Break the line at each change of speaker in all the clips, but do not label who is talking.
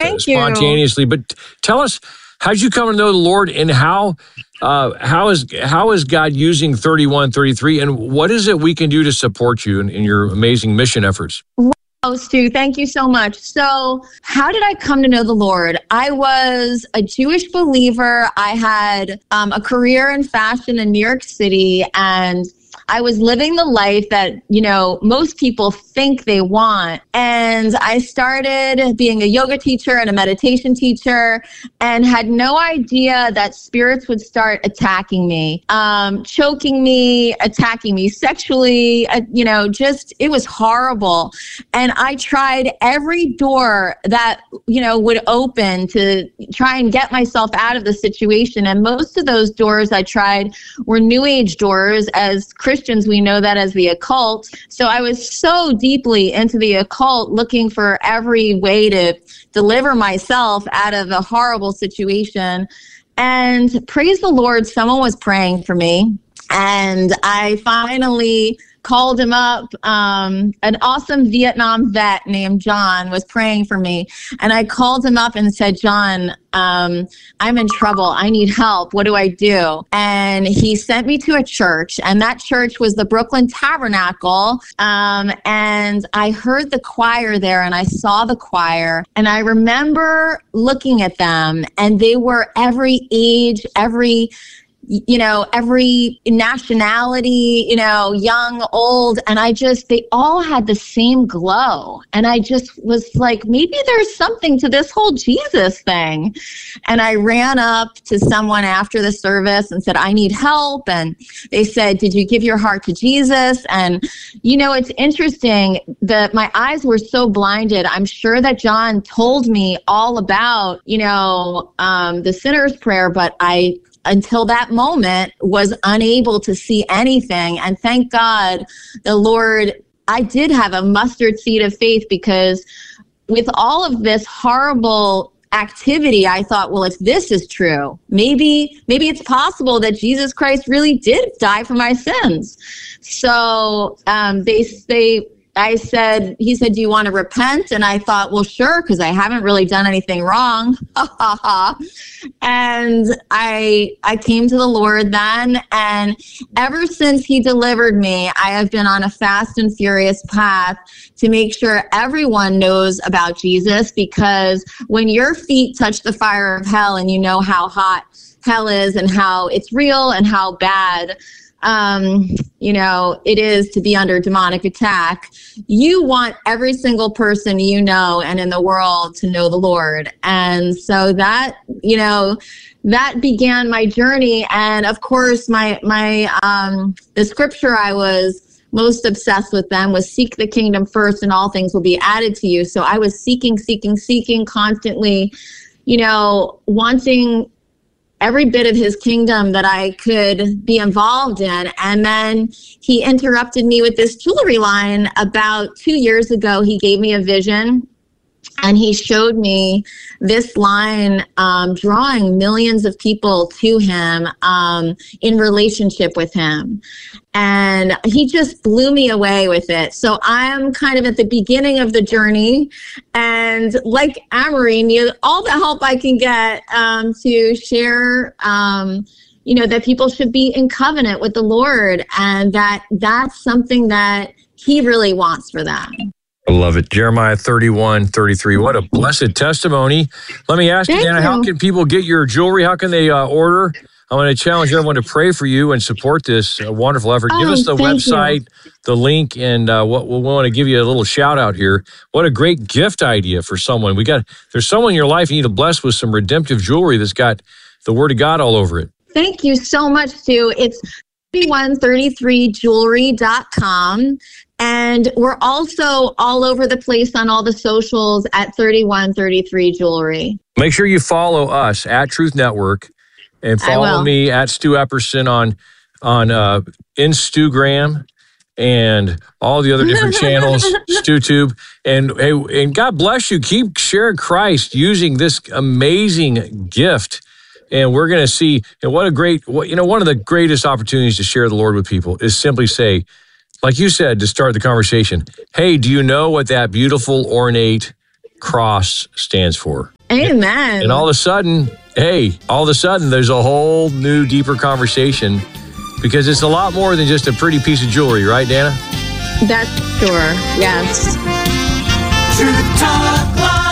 Thank you.
spontaneously. But tell us, how did you come to know the Lord, and how is God using 3133, and what is it we can do to support you in your amazing mission efforts?
Oh, Stu, thank you so much. So how did I come to know the Lord? I was a Jewish believer. I had a career in fashion in New York City, and I was living the life that, most people think they want. And I started being a yoga teacher and a meditation teacher, and had no idea that spirits would start attacking me, choking me, attacking me sexually, it was horrible. And I tried every door that, would open to try and get myself out of the situation. And most of those doors I tried were New Age doors. As Christians, we know that as the occult. So I was so deeply into the occult, looking for every way to deliver myself out of a horrible situation. And praise the Lord, someone was praying for me. And I finally called him up. An awesome Vietnam vet named John was praying for me. And I called him up and said, John, I'm in trouble. I need help. What do I do? And he sent me to a church, and that church was the Brooklyn Tabernacle. And I heard the choir there, and I saw the choir, and I remember looking at them, and they were every age, every nationality, young, old. And they all had the same glow. And I just was like, maybe there's something to this whole Jesus thing. And I ran up to someone after the service and said, I need help. And they said, did you give your heart to Jesus? And, it's interesting that my eyes were so blinded. I'm sure that John told me all about, the sinner's prayer, but until that moment, was unable to see anything. And thank God, the Lord, I did have a mustard seed of faith, because with all of this horrible activity, I thought, well, if this is true, maybe it's possible that Jesus Christ really did die for my sins. So he said, do you want to repent? And I thought, well, sure, because I haven't really done anything wrong. And I came to the Lord then. And ever since he delivered me, I have been on a fast and furious path to make sure everyone knows about Jesus, because when your feet touch the fire of hell and you know how hot hell is and how it's real and how bad it is to be under demonic attack, you want every single person and in the world to know the Lord. And so that began my journey. And of course, the scripture I was most obsessed with then was seek the kingdom first and all things will be added to you. So I was seeking constantly, wanting every bit of his kingdom that I could be involved in. And then he interrupted me with this jewelry line about 2 years ago. He gave me a vision, and he showed me this line, drawing millions of people to him, in relationship with him. And he just blew me away with it. So I'm kind of at the beginning of the journey, and like Amory, need all the help I can get to share, that people should be in covenant with the Lord, and that's something that he really wants for them.
I love it. Jeremiah 31:33. What a blessed testimony. Let me ask you, Dana, how can people get your jewelry? How can they order? I'm going to challenge everyone to pray for you and support this wonderful effort. Give us the website, the link, and what we want to give you a little shout out here. What a great gift idea for someone. There's someone in your life you need to bless with some redemptive jewelry that's got the Word of God all over it.
Thank you so much, Stu. It's 3133jewelry.com. And we're also all over the place on all the socials at 3133 Jewelry.
Make sure you follow us at Truth Network, and follow me at Stu Epperson on Instagram and all the other different channels, StuTube. And God bless you. Keep sharing Christ using this amazing gift. And we're going to see one of the greatest opportunities to share the Lord with people is simply say, like you said to start the conversation, hey, do you know what that beautiful ornate cross stands for?
Amen.
And all of a sudden, there's a whole new, deeper conversation because it's a lot more than just a pretty piece of jewelry, right, Dana?
That's sure. Yes.
Truth Talk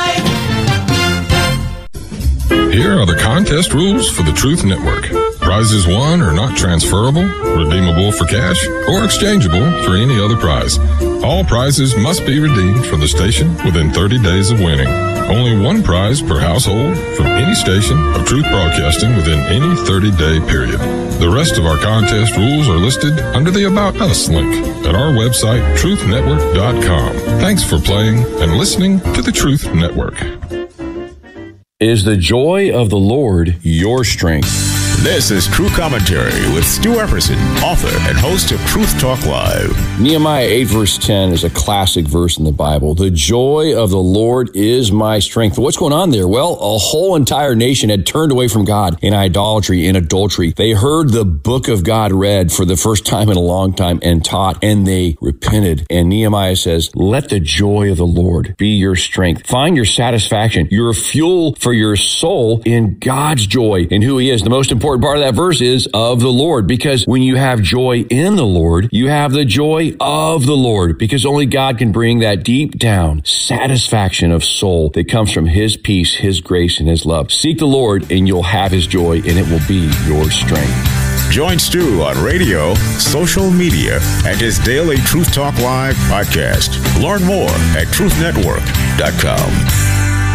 Live.
Here are the contest rules for the Truth Network. Prizes won are not transferable, redeemable for cash, or exchangeable for any other prize. All prizes must be redeemed for the station within 30 days of winning. Only one prize per household from any station of Truth Broadcasting within any 30-day period. The rest of our contest rules are listed under the About Us link at our website, truthnetwork.com. Thanks for playing and listening to the Truth Network.
Is the joy of the Lord your strength?
This is True Commentary with Stu Epperson, author and host of Truth Talk Live.
Nehemiah 8 verse 10 is a classic verse in the Bible. The joy of the Lord is my strength. What's going on there? Well, a whole entire nation had turned away from God in idolatry, in adultery. They heard the book of God read for the first time in a long time and taught, and they repented. And Nehemiah says, let the joy of the Lord be your strength. Find your satisfaction, your fuel for your soul in God's joy and who He is. The most important part of that verse is of the Lord, because when you have joy in the Lord, you have the joy of the Lord, because only God can bring that deep down satisfaction of soul that comes from His peace, His grace, and His love. Seek the Lord and you'll have His joy, and it will be your strength.
Join Stu on radio, social media, and his daily Truth Talk Live podcast. Learn more at truthnetwork.com.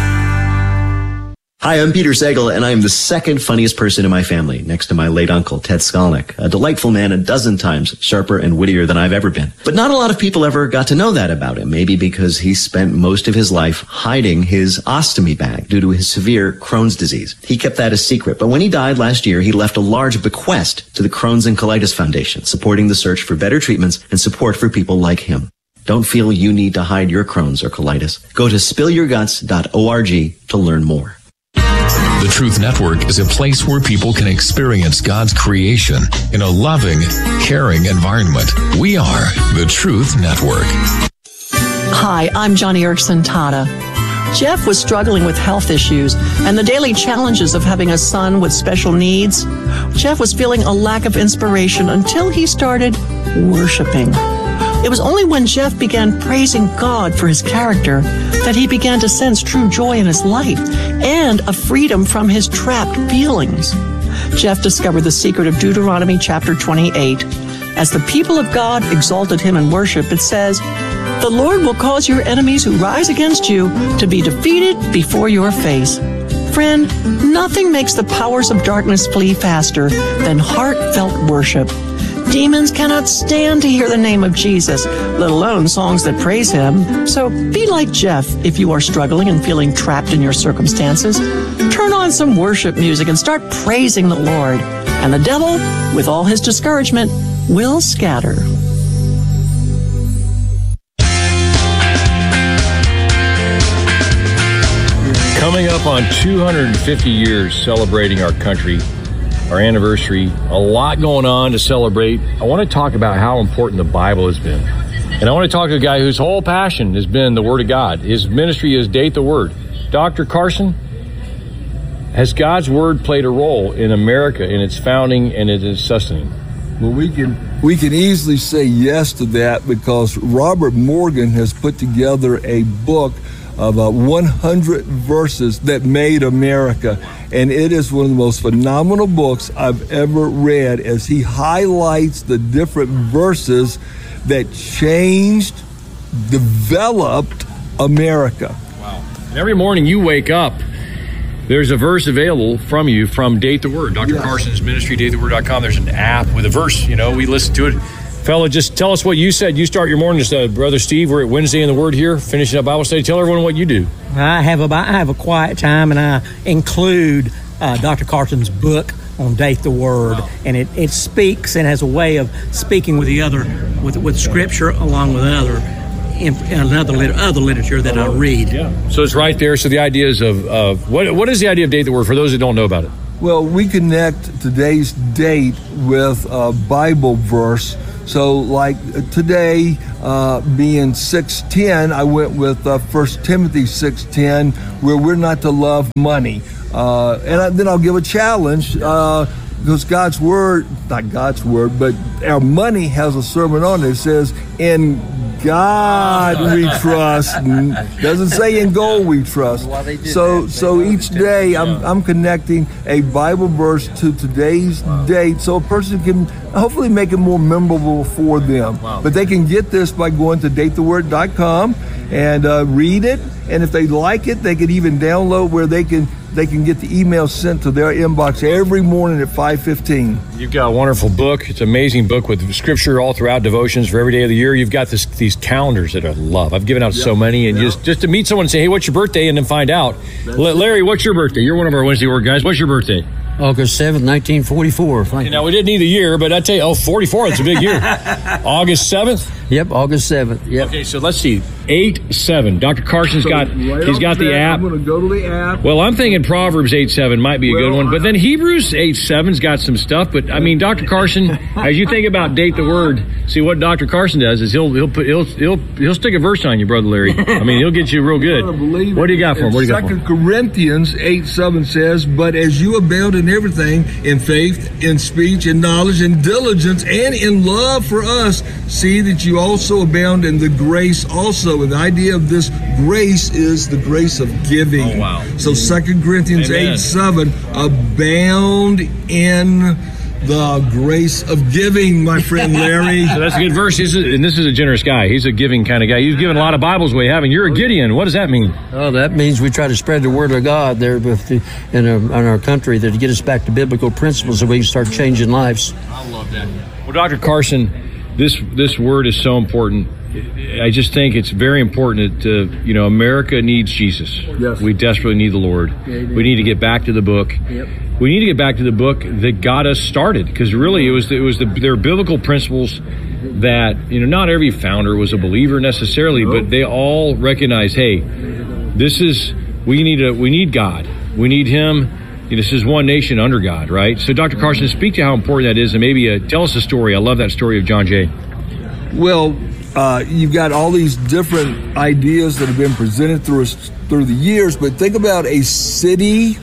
Hi, I'm Peter Sagal, and I am the second funniest person in my family, next to my late uncle, Ted Skolnick, a delightful man a dozen times sharper and wittier than I've ever been. But not a lot of people ever got to know that about him, maybe because he spent most of his life hiding his ostomy bag due to his severe Crohn's disease. He kept that a secret, but when he died last year, he left a large bequest to the Crohn's and Colitis Foundation, supporting the search for better treatments and support for people like him. Don't feel you need to hide your Crohn's or colitis. Go to spillyourguts.org to learn more.
The Truth Network is a place where people can experience God's creation in a loving, caring environment. We are the Truth Network.
Hi, I'm Johnny Erickson Tata. Jeff was struggling with health issues and the daily challenges of having a son with special needs. Jeff was feeling a lack of inspiration until he started worshiping. It was only when Jeff began praising God for His character that he began to sense true joy in his life and a freedom from his trapped feelings. Jeff discovered the secret of Deuteronomy chapter 28. As the people of God exalted Him in worship, it says, "The Lord will cause your enemies who rise against you to be defeated before your face." Friend, nothing makes the powers of darkness flee faster than heartfelt worship. Demons cannot stand to hear the name of Jesus, let alone songs that praise Him. So be like Jeff if you are struggling and feeling trapped in your circumstances. Turn on some worship music and start praising the Lord. And the devil, with all his discouragement, will scatter.
Coming up on 250 years celebrating our country, our anniversary, a lot going on to celebrate. I want to talk about how important the Bible has been. And I want to talk to a guy whose whole passion has been the Word of God. His ministry is Date the Word. Dr. Carson, has God's Word played a role in America, in its founding and in its sustaining?
Well, we can easily say yes to that because Robert Morgan has put together a book of 100 verses that made America. And it is one of the most phenomenal books I've ever read as he highlights the different verses that changed, developed America.
Wow. And every morning you wake up, there's a verse available from you from Date the Word. Dr. Yes. Carson's ministry, datetheword.com. There's an app with a verse. You know, we listen to it. Fella, just tell us what you said. You start your mornings, Brother Steve. We're at Wednesday in the Word here, finishing up Bible study. Tell everyone what you do.
I have a quiet time, and I include Dr. Carson's book on Date the Word, wow. And it speaks and has a way of speaking with the other, with Scripture along with other literature that I read.
Yeah. So it's right there. So the idea is of what is the idea of Date the Word for those that don't know about it?
Well, we connect today's date with a Bible verse So like today, being 6:10, I went with 1 Timothy 6:10, where we're not to love money. Then I'll give a challenge, because God's word, not God's word, but our money has a sermon on it. It says, in God we trust. Doesn't say in gold we trust. So each day I'm connecting a Bible verse to today's date, so a person can hopefully make it more memorable for them. But they can get this by going to datetheword.com and read it. And if they like it, they can even download where they can get the email sent to their inbox every morning at 5:15.
You've got a wonderful book. It's an amazing book with scripture all throughout, devotions for every day of the year. You've got these calendars that I love. I've given out so many, and just to meet someone and say, hey, what's your birthday? And then find out. Larry, what's your birthday? You're one of our Wednesday Word guys. What's your birthday?
August 7th, 1944.
Now, we didn't need a year, but I tell you, 44, it's a big year. August 7th?
Yep, August 7th. Yep.
Okay, so let's see. 8-7. Dr. Carson's got the app.
I'm going to go to the app.
Well, I'm thinking Proverbs 8-7 might be a good one, but then Hebrews 8-7's got some stuff. But I mean, Dr. Carson, as you think about Date the Word, see what Dr. Carson does is he'll stick a verse on you, Brother Larry. I mean, he'll get you real good. What do you got for him?
2 Corinthians 8:7 says, but as you abound in everything, in faith, in speech, in knowledge, in diligence, and in love for us, see that you also abound in the grace also. And the idea of this grace is the grace of giving.
Oh, wow.
So 2 Corinthians 8:7, abound in the grace of giving, my friend Larry.
So that's a good verse. And this is a generous guy. He's a giving kind of guy. He's given a lot of Bibles away, haven't you? You're a Gideon. What does that mean?
Oh, that means we try to spread the word of God there in our country, to get us back to biblical principles so we can start changing lives.
I love that. Well, Dr. Carson, this word is so important. I just think it's very important that, America needs Jesus.
Yes.
We desperately need the Lord.
Amen.
We need to get back to the book.
Yep.
We need to get back to the book that got us started, because really there are biblical principles that, not every founder was a believer necessarily, but they all recognize, hey, we need God. We need Him. This is one nation under God, right? So Dr. Carson, speak to how important that is, and maybe tell us a story. I love that story of John Jay.
Well, you've got all these different ideas that have been presented through the years, but think about a city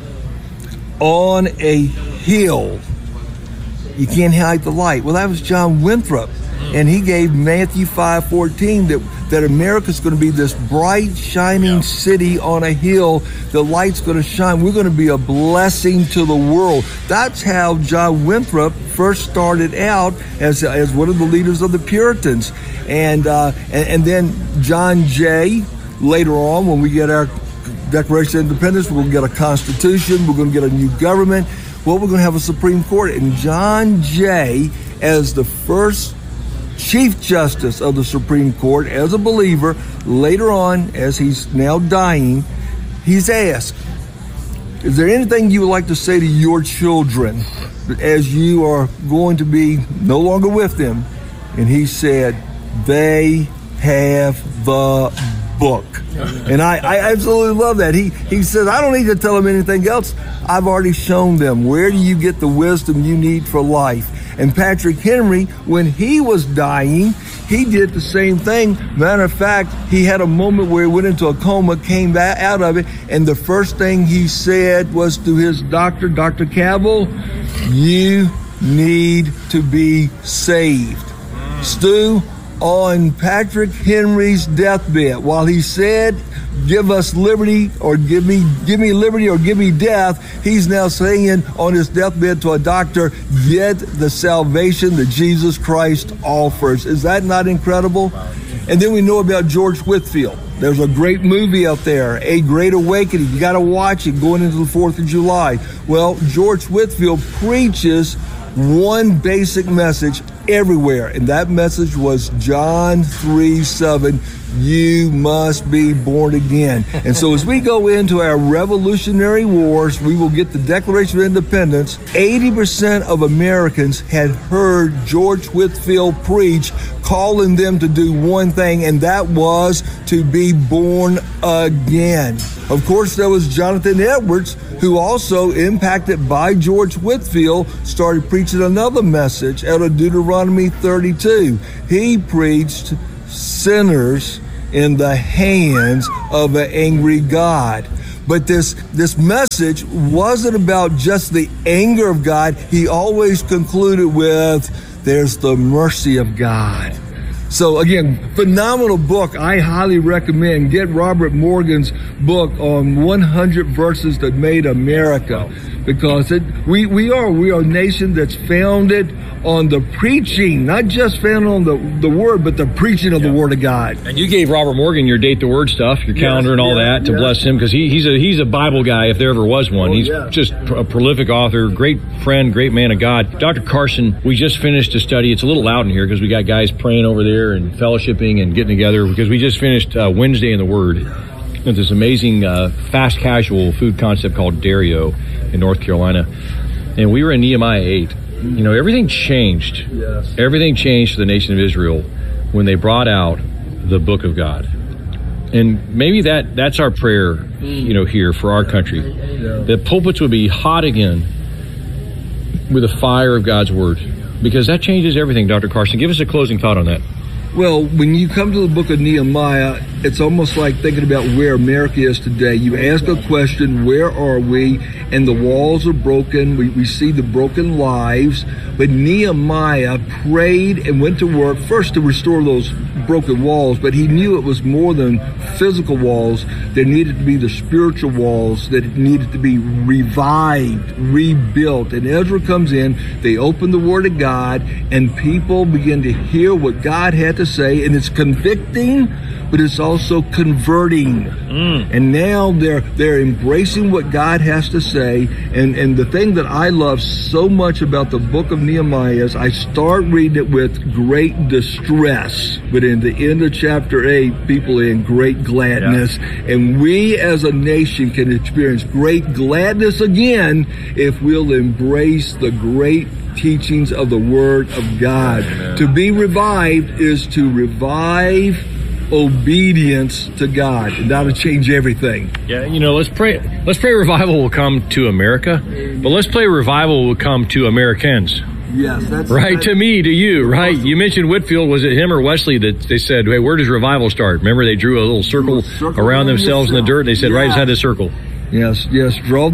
on a hill. You can't hide the light. Well, that was John Winthrop, and he gave Matthew 5:14 that America's going to be this bright, shining city on a hill. The light's going to shine. We're going to be a blessing to the world. That's how John Winthrop first started out as one of the leaders of the Puritans, and then John Jay. Later on, when we get our Declaration of Independence, we're going to get a constitution, we're going to get a new government. Well, we're going to have a Supreme Court. And John Jay, as the first Chief Justice of the Supreme Court, as a believer, later on, as he's now dying, he's asked, is there anything you would like to say to your children as you are going to be no longer with them? And he said, they have the book. And I absolutely love that. He says, I don't need to tell them anything else. I've already shown them. Where do you get the wisdom you need for life? And Patrick Henry, when he was dying, he did the same thing. Matter of fact, he had a moment where he went into a coma, came back out of it, and the first thing he said was to his doctor, Dr. Cavill, you need to be saved. Stu, on Patrick Henry's deathbed, while he said, give us liberty, or give me liberty, or give me death, he's now saying on his deathbed to a doctor, get the salvation that Jesus Christ offers. Is that not incredible? And then we know about George Whitefield. There's a great movie out there, A Great Awakening. You got to watch it going into the 4th of July. Well, George Whitefield preaches one basic message everywhere, and that message was John 3:7. you must be born again. And so as we go into our Revolutionary Wars, we will get the Declaration of Independence. 80% of Americans had heard George Whitefield preach, calling them to do one thing, and that was to be born again. Of course, there was Jonathan Edwards, who also, impacted by George Whitefield, started preaching another message out of Deuteronomy 32. He preached sinners in the hands of an angry God. But this message wasn't about just the anger of God. He always concluded with, there's the mercy of God. So again, phenomenal book. I highly recommend. Get Robert Morgan's book on 100 Verses That Made America, because we are a nation that's founded on the preaching, not just founded on the word, but the preaching of the Word of God.
And you gave Robert Morgan your Date the Word stuff, your calendar and all that to bless him, because he's a Bible guy if there ever was one. He's just a prolific author, great friend, great man of God. Dr. Carson, we just finished a study. It's a little loud in here because we got guys praying over there and fellowshipping and getting together, because we just finished Wednesday in the Word. With this amazing fast casual food concept called Dario in North Carolina. And we were in Nehemiah 8. You know, everything changed. Yes. Everything changed for the nation of Israel when they brought out the book of God. And maybe that's our prayer, you know, here for our country. That pulpits would be hot again with the fire of God's word, because that changes everything. Dr. Carson, give us a closing thought on that.
Well, when you come to the book of Nehemiah, it's almost like thinking about where America is today. You ask a question, where are we? And the walls are broken. We see the broken lives. But Nehemiah prayed and went to work first to restore those broken walls, but he knew it was more than physical walls. There needed to be the spiritual walls that needed to be revived, rebuilt. And Ezra comes in, they open the Word of God, and people begin to hear what God had to say, and it's convicting, but it's also converting. And now they're embracing what God has to say. And the thing that I love so much about the book of Nehemiah is I start reading it with great distress, but in the end of chapter 8, people are in great gladness. And we as a nation can experience great gladness again if we'll embrace the great teachings of the Word of God. Amen. To be revived is to revive obedience to God, and that'll change everything.
Yeah, you know, let's pray revival will come to America, but let's pray revival will come to Americans.
Yes, that's
right. To me, to you, right? Awesome. You mentioned Whitefield. Was it him or Wesley that they said, hey, where does revival start? Remember, they drew a little circle around themselves in the dirt, and they said, right inside the circle.
Yes, draw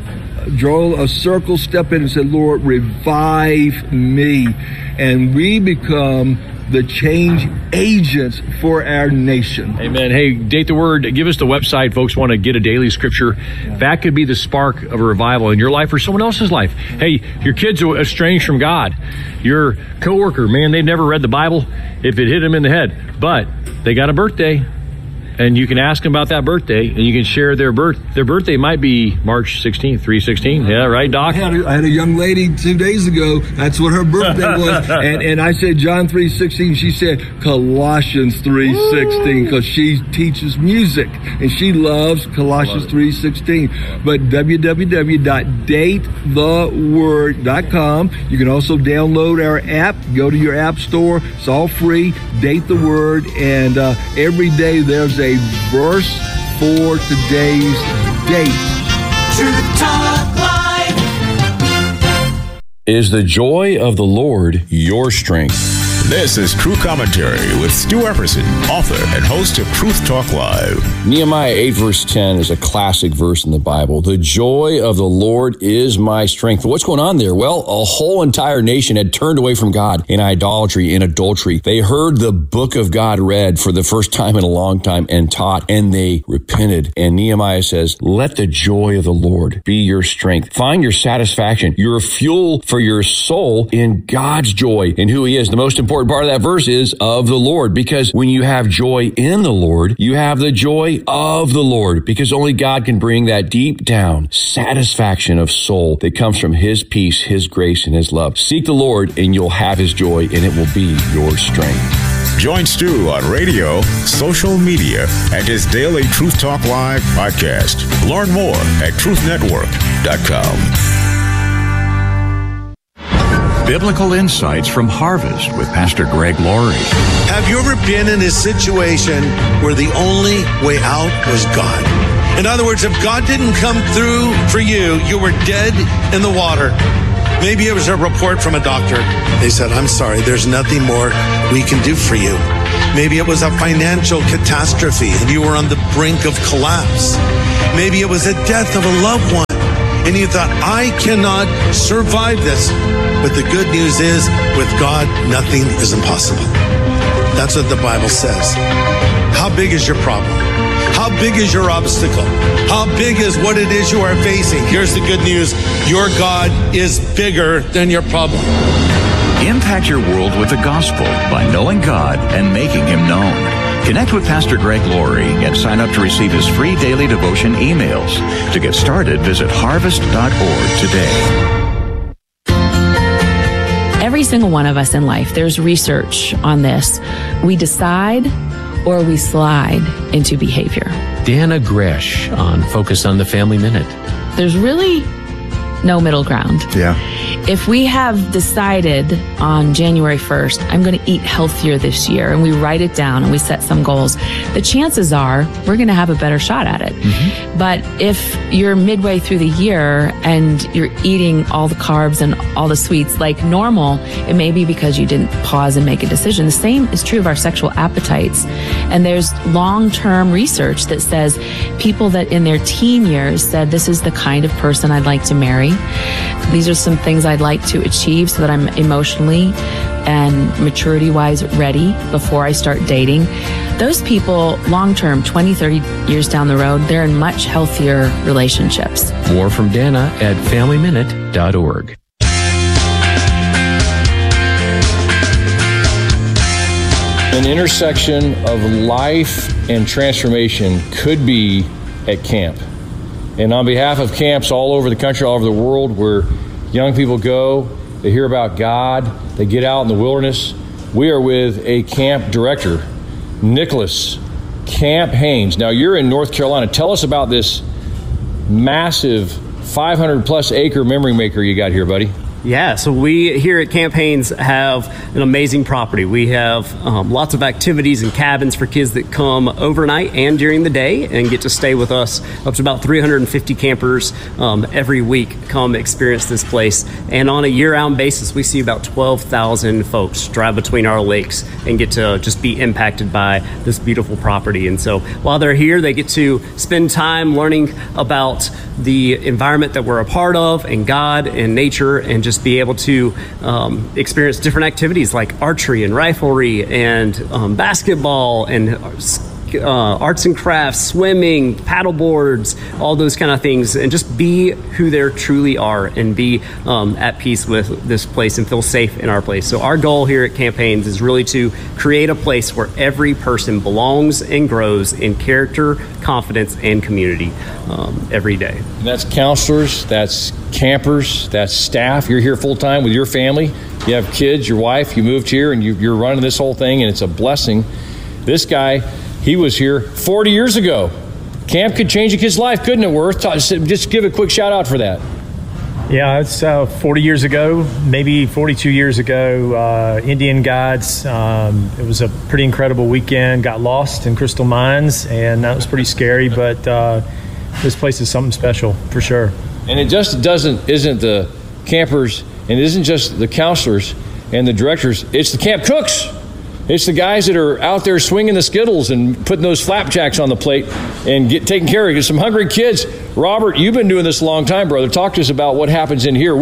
a circle, step in and say, Lord, revive me. And we become the change agents for our nation.
Amen. Hey, Date the Word. Give us the website. Folks want to get a daily scripture. That could be the spark of a revival in your life or someone else's life. Hey, your kids are estranged from God. Your coworker, man, they've never read the Bible if it hit them in the head. But they got a birthday. And you can ask them about that birthday, and you can share their birthday might be March 16th, 3/16. Yeah, right, Doc?
I had a young lady 2 days ago. That's what her birthday was. And I said John 3:16. She said Colossians 3:16 because she teaches music, and she loves Colossians 3:16. But www.datetheword.com. You can also download our app. Go to your app store. It's all free. Date the Word. And every day there's a verse for today's date.
Truth Talk Live.
Is the joy of the Lord your strength?
This is True Commentary with Stu Epperson, author and host of Truth Talk Live.
Nehemiah 8 verse 10 is a classic verse in the Bible. The joy of the Lord is my strength. What's going on there? Well, a whole entire nation had turned away from God in idolatry, in adultery. They heard the book of God read for the first time in a long time and taught, and they repented. And Nehemiah says, let the joy of the Lord be your strength. Find your satisfaction, your fuel for your soul in God's joy and who He is. The most important part of that verse is of the Lord, because when you have joy in the Lord, you have the joy of the Lord, because only God can bring that deep down satisfaction of soul that comes from His peace, His grace, and His love. Seek the Lord and you'll have His joy, and it will be your strength.
Join Stu on radio, social media, and his daily Truth Talk Live podcast. Learn more at truthnetwork.com.
Biblical Insights from Harvest with Pastor Greg Laurie.
Have you ever been in a situation where the only way out was God? In other words, if God didn't come through for you, you were dead in the water. Maybe it was a report from a doctor. They said, I'm sorry, there's nothing more we can do for you. Maybe it was a financial catastrophe and you were on the brink of collapse. Maybe it was a death of a loved one and you thought, I cannot survive this. But the good news is, with God, nothing is impossible. That's what the Bible says. How big is your problem? How big is your obstacle? How big is what it is you are facing? Here's the good news. Your God is bigger than your problem.
Impact your world with the gospel by knowing God and making Him known. Connect with Pastor Greg Laurie and sign up to receive his free daily devotion emails. To get started, visit harvest.org today.
Every single one of us in life, there's research on this. We decide or we slide into behavior.
Dana Gresh on Focus on the Family Minute.
There's really no middle ground.
Yeah.
If we have decided on January 1st, I'm going to eat healthier this year, and we write it down and we set some goals, the chances are we're going to have a better shot at it. Mm-hmm. But if you're midway through the year and you're eating all the carbs and all the sweets like normal, it may be because you didn't pause and make a decision. The same is true of our sexual appetites. And there's long-term research that says people that in their teen years said, this is the kind of person I'd like to marry. These are some things I'd like to achieve so that I'm emotionally and maturity-wise ready before I start dating. Those people, long-term, 20, 30 years down the road, they're in much healthier relationships.
More from Dana at FamilyMinute.org.
An intersection of life and transformation could be at camp. And on behalf of camps all over the country, all over the world, where young people go, they hear about God, they get out in the wilderness, we are with a camp director, Nicholas Camp Haynes. Now, you're in North Carolina. Tell us about this massive 500-plus acre memory maker you got here, buddy.
Yeah, so we here at Camp Haynes have an amazing property. We have lots of activities and cabins for kids that come overnight and during the day and get to stay with us. Up to about 350 campers every week come experience this place. And on a year-round basis, we see about 12,000 folks drive between our lakes and get to just be impacted by this beautiful property. And so while they're here, they get to spend time learning about the environment that we're a part of and God and nature, and just be able to experience different activities like archery and riflery and basketball and arts and crafts, swimming, paddle boards, all those kind of things, and just be who they truly are and be at peace with this place and feel safe in our place. So our goal here at Camp Haynes is really to create a place where every person belongs and grows in character, confidence, and community every day.
And that's counselors, that's campers, that's staff. You're here full-time with your family. You have kids, your wife, you moved here, and you're running this whole thing, and it's a blessing. This guy, he was here 40 years ago. Camp could change a kid's life, couldn't it, Worth? Just give a quick shout out for that.
Yeah, it's 40 years ago, maybe 42 years ago, Indian guides. It was a pretty incredible weekend. Got lost in Crystal Mines, and that was pretty scary, but this place is something special for sure.
And it just isn't the campers, and it isn't just the counselors and the directors, it's the camp cooks. It's the guys that are out there swinging the Skittles and putting those flapjacks on the plate and taking care of some hungry kids. Robert, you've been doing this a long time, brother. Talk to us about what happens in here.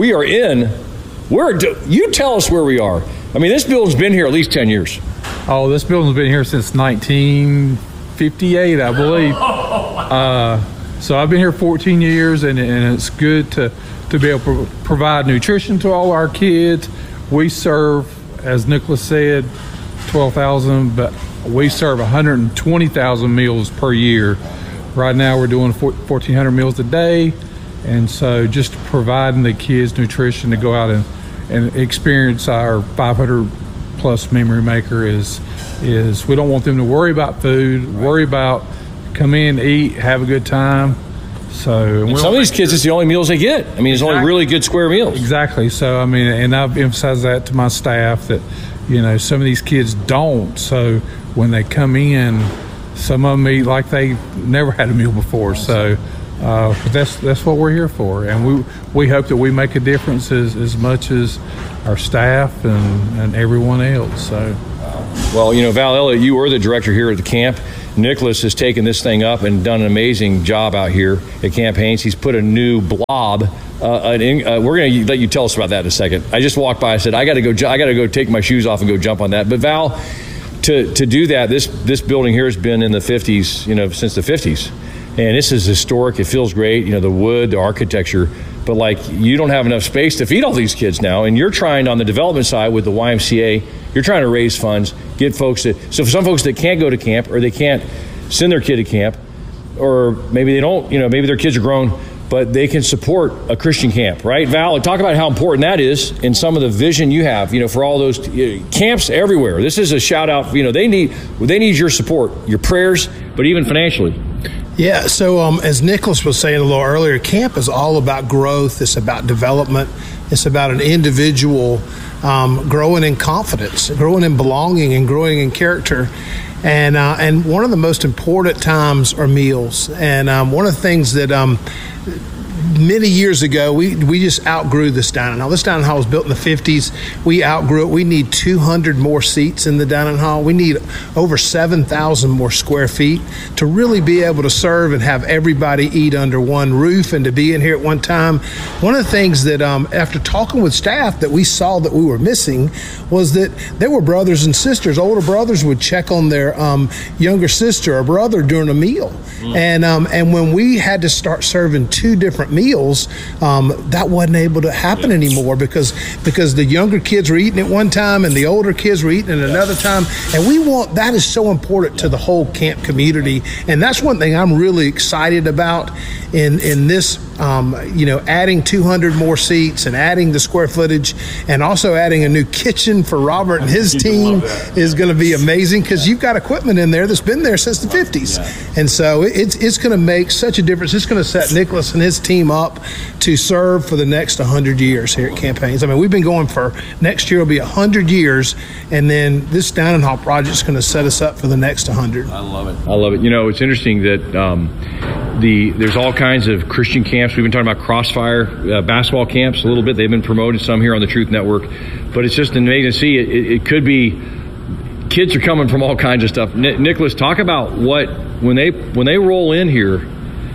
You tell us where we are. I mean, this building's been here at least 10 years.
Oh, this building's been here since 1958, I believe. So I've been here 14 years, and it's good to be able to provide nutrition to all our kids. We serve, as Nicholas said, 12,000, but we serve 120,000 meals per year. Right now we're doing 1,400 meals a day, and so just providing the kids nutrition to go out and experience our 500+ plus memory maker is we don't want them to worry about food, worry about come in, eat, have a good time. So
and some of these kids, it's the only meals they get. I mean, it's only really good square meals.
Exactly. So, I mean, and I've emphasized that to my staff that, some of these kids don't. So when they come in, some of them eat like they never had a meal before. So but that's what we're here for. And we hope that we make a difference as much as our staff and everyone else. So,
well, Val Elliott, you were the director here at the camp. Nicholas has taken this thing up and done an amazing job out here at Camp Haines. He's put a new blob. We're going to let you tell us about that in a second. I just walked by. I said, I got to go take my shoes off and go jump on that. But Val, to do that, this building here has been in the 50s, since the 50s. And this is historic. It feels great. The wood, the architecture. But you don't have enough space to feed all these kids now. And you're trying on the development side with the YMCA, you're trying to raise funds, get folks so for some folks that can't go to camp or they can't send their kid to camp, or maybe they don't, maybe their kids are grown, but they can support a Christian camp, right? Val, talk about how important that is in some of the vision you have, for all those camps everywhere. This is a shout out, they need your support, your prayers, but even financially.
Yeah, so as Nicholas was saying a little earlier, camp is all about growth. It's about development. It's about an individual growing in confidence, growing in belonging, and growing in character. And one of the most important times are meals. And one of the things that many years ago, we just outgrew this dining hall. This dining hall was built in the 50s. We outgrew it. We need 200 more seats in the dining hall. We need over 7,000 more square feet to really be able to serve and have everybody eat under one roof and to be in here at one time. One of the things that after talking with staff that we saw that we were missing was that there were brothers and sisters. Older brothers would check on their younger sister or brother during a meal. And when we had to start serving two different meals, that wasn't able to happen anymore because the younger kids were eating at one time and the older kids were eating at another time. And that is so important to the whole camp community. And that's one thing I'm really excited about in this, adding 200 more seats and adding the square footage and also adding a new kitchen for Robert and his team is going to be amazing because you've got equipment in there that's been there since the 50s. Yeah. And so it's going to make such a difference. It's going to set Nicholas and his team up to serve for the next 100 years here at Camp Haines. I mean, we've been going for next year will be 100 years, and then this dining hall project is going to set us up for the next 100.
I love it. It's interesting that there's all kinds of Christian camps. We've been talking about Crossfire basketball camps a little bit. They've been promoted some here on the Truth Network, but it's just amazing to see. It could be kids are coming from all kinds of stuff. Nicholas, talk about when they roll in here.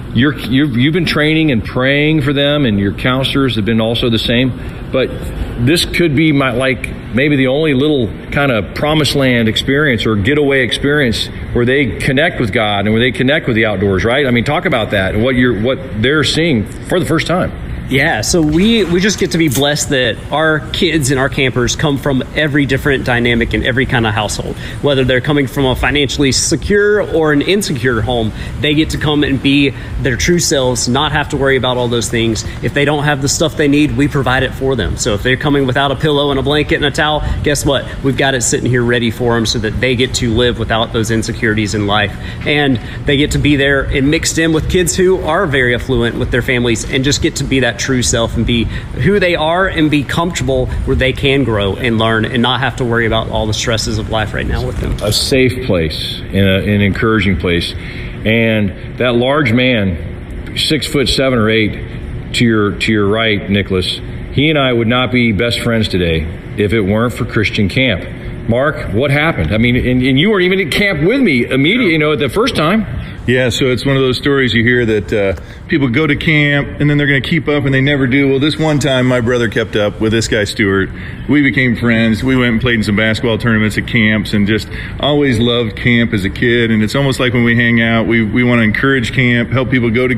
You've been training and praying for them, and your counselors have been also the same. But this could be maybe the only little kind of promised land experience or getaway experience where they connect with God and where they connect with the outdoors, right? I mean, talk about that and what they're seeing for the first time.
Yeah, so we just get to be blessed that our kids and our campers come from every different dynamic in every kind of household. Whether they're coming from a financially secure or an insecure home, they get to come and be their true selves, not have to worry about all those things. If they don't have the stuff they need, we provide it for them. So if they're coming without a pillow and a blanket and a towel, guess what? We've got it sitting here ready for them so that they get to live without those insecurities in life. And they get to be there and mixed in with kids who are very affluent with their families and just get to be that true self and be who they are and be comfortable where they can grow and learn and not have to worry about all the stresses of life right now with them.
A safe place and an encouraging place. And that large man, 6'7" or 8", to your right, Nicholas, he and I would not be best friends today if it weren't for Christian Camp. Mark, what happened? I mean, and you weren't even at camp with me immediately, the first time.
Yeah, so it's one of those stories you hear that people go to camp and then they're going to keep up and they never do. Well, this one time my brother kept up with this guy, Stuart. We became friends. We went and played in some basketball tournaments at camps and just always loved camp as a kid. And it's almost like when we hang out, we want to encourage camp, help people go to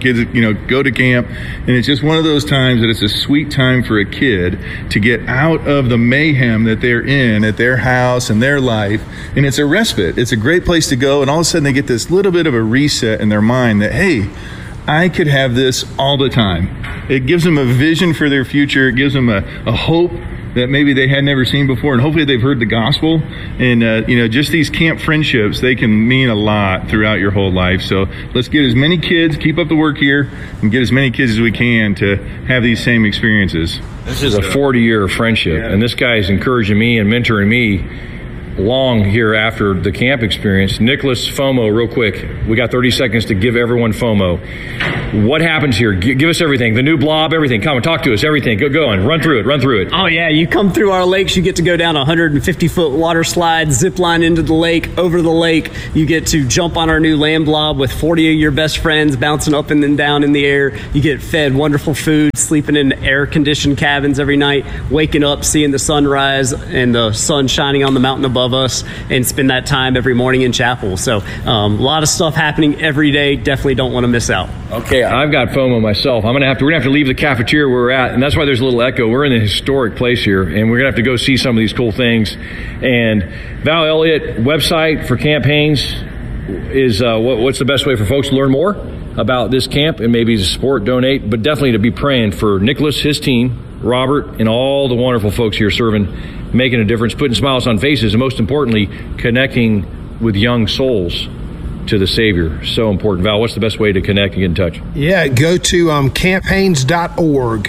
camp. And it's just one of those times that it's a sweet time for a kid to get out of the mayhem that they're in at their house and their life. And it's a respite. It's a great place to go. And all of a sudden they get this little bit of a reset in their mind that, hey, I could have this all the time. It gives them a vision for their future. It gives them a hope that maybe they had never seen before, and hopefully they've heard the gospel. And just these camp friendships, they can mean a lot throughout your whole life. So let's get as many kids, keep up the work here, and get as many kids as we can to have these same experiences.
This is a 40-year friendship, and this guy is encouraging me and mentoring me long here after the camp experience. Nicholas, FOMO, real quick. We got 30 seconds to give everyone FOMO. What happens here? Give us everything. The new blob, everything. Come and talk to us. Everything. Go on. Run through it.
Oh, yeah. You come through our lakes. You get to go down a 150-foot water slide, zip line into the lake, over the lake. You get to jump on our new land blob with 40 of your best friends bouncing up and then down in the air. You get fed wonderful food, sleeping in air-conditioned cabins every night, waking up, seeing the sunrise and the sun shining on the mountain above us, and spend that time every morning in chapel. So a lot of stuff happening every day. Definitely don't want to miss out.
Okay, I've got FOMO myself. We're gonna have to leave the cafeteria where we're at, and that's why there's a little echo. We're in a historic place here, and we're gonna have to go see some of these cool things. And Val Elliott website for Camp Haines is what's the best way for folks to learn more about this camp and maybe to support, donate, but definitely to be praying for Nicholas, his team, Robert, and all the wonderful folks here serving, making a difference, putting smiles on faces, and most importantly, connecting with young souls to the Savior. So important. Val, what's the best way to connect and get in touch?
Yeah, go to camphaines.org,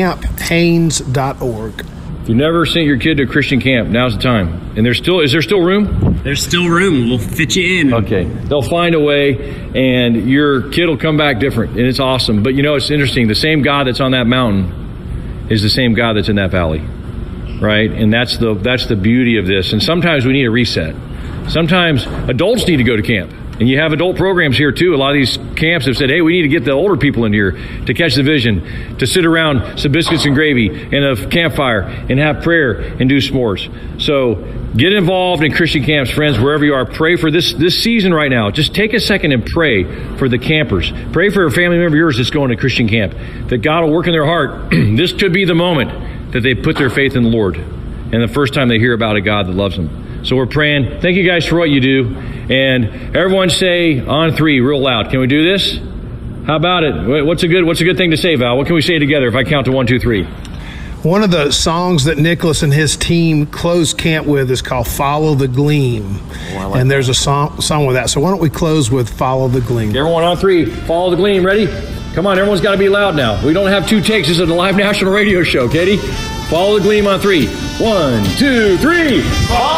camphaines.org.
If you've never sent your kid to a Christian camp, now's the time. And is there still room?
There's still room. We'll fit you in.
Okay. They'll find a way, and your kid will come back different, and it's awesome. But it's interesting. The same God that's on that mountain is the same God that's in that valley, right? And that's the beauty of this. And sometimes we need a reset. Sometimes adults need to go to camp. And you have adult programs here too. A lot of these camps have said, hey, we need to get the older people in here to catch the vision, to sit around some biscuits and gravy and a campfire and have prayer and do s'mores. So get involved in Christian camps, friends, wherever you are. Pray for this season right now. Just take a second and pray for the campers. Pray for a family member of yours that's going to Christian camp, that God will work in their heart. This could be the moment that they put their faith in the Lord and the first time they hear about a God that loves them. So we're praying. Thank you guys for what you do. And everyone say on 3 real loud. Can we do this? How about it? What's a good thing to say, Val? What can we say together if I count to 1, 2, 3?
One of the songs that Nicholas and his team close camp with is called Follow the Gleam. And there's a song with that. So why don't we close with Follow the Gleam?
Everyone on 3, follow the gleam. Ready? Come on, everyone's got to be loud now. We don't have 2 takes. This is a live national radio show, Katie. Follow the gleam on 3. 1, 2, 3. Follow